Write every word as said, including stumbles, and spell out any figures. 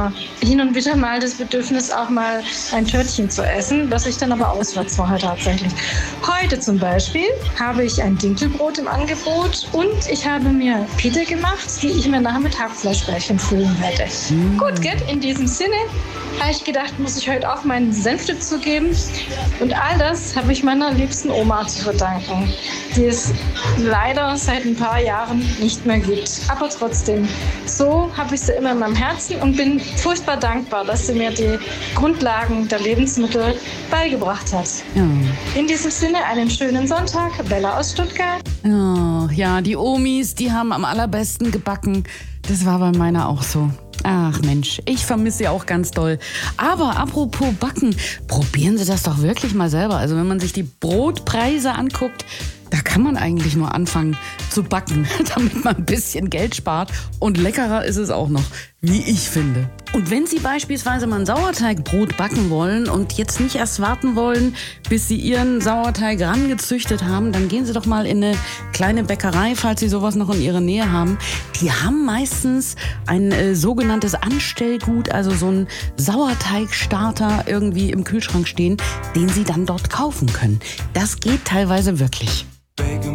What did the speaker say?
immer hin und wieder mal das Bedürfnis, auch mal ein Törtchen zu essen, was ich dann aber auswärts vorher tatsächlich. Heute zum Beispiel habe ich ein Dinkelbrot im Angebot und ich habe mir Pita gemacht, die ich mir nachher mit Hackfleischbällchen füllen werde. Mm. Gut, geht. In diesem Sinne habe ich gedacht, muss ich heute auch meinen Senf dazugeben. Und all das habe ich meiner liebsten Oma zu verdanken, die es leider seit ein paar Jahren nicht mehr gibt. Aber trotzdem, so habe ich sie immer in meinem Herzen und bin furchtbar dankbar, dass sie mir die Grundlagen der Lebensmittel beigebracht hat. Ja. In diesem Sinne einen schönen Sonntag. Bella aus Stuttgart. Oh, ja, die Omis, die haben am allerbesten gebacken. Das war bei meiner auch so. Ach Mensch, ich vermisse sie auch ganz doll. Aber apropos Backen, probieren Sie das doch wirklich mal selber. Also wenn man sich die Brotpreise anguckt, da kann man eigentlich nur anfangen zu backen, damit man ein bisschen Geld spart. Und leckerer ist es auch noch, wie ich finde. Und wenn Sie beispielsweise mal ein Sauerteigbrot backen wollen und jetzt nicht erst warten wollen, bis Sie Ihren Sauerteig rangezüchtet haben, dann gehen Sie doch mal in eine kleine Bäckerei, falls Sie sowas noch in Ihrer Nähe haben. Die haben meistens ein äh, sogenanntes Anstellgut, also so einen Sauerteigstarter irgendwie im Kühlschrank stehen, den Sie dann dort kaufen können. Das geht teilweise wirklich.